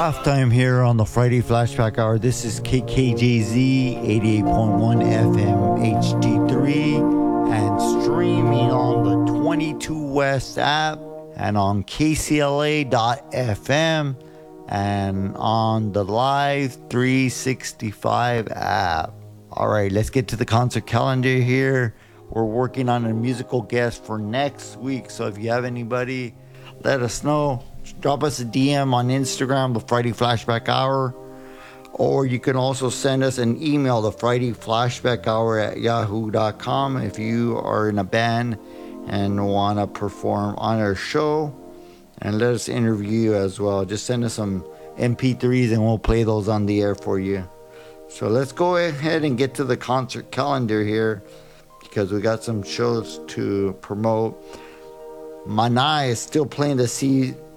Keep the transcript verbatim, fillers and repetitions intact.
Halftime here on the Friday Flashback Hour. This is K K J Z eighty-eight point one F M H D three and streaming on the twenty-two West app and on K C L A dot F M and on the Live three sixty-five app. All right, let's get to the concert calendar here. We're working on a musical guest for next week, so if you have anybody, let us know. Drop us a D M on Instagram, the Friday Flashback Hour, or you can also send us an email, the Friday Flashback Hour at yahoo dot com, if you are in a band and want to perform on our show, and let us interview you as well. Just send us some M P threes and we'll play those on the air for you. So let's go ahead and get to the concert calendar here, because we got some shows to promote. Manai is still playing the C